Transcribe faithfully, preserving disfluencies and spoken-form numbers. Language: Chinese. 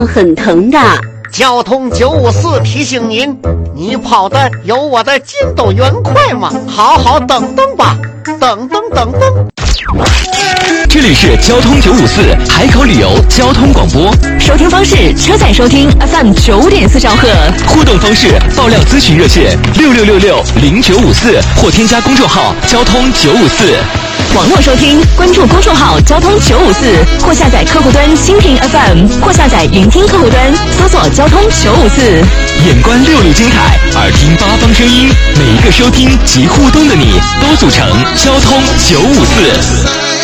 很疼的。 交通九五四提醒您，你跑的有我的筋斗云快吗？好好等等吧，等等等等。 这里是交通九五四海口旅游交通广播， 收听方式：车载收听 F M 九点四兆赫， 互动方式：爆料咨询热线六六六六零九五四或添加公众号交通九五四。 网络收听，关注公众号交通九五四，或下载客户端蜻蜓 F M， 或下载云听客户端，搜索交通九五四。 眼观六路精彩，耳听八方声音，每一个收听及互动的你，都组成交通九五四。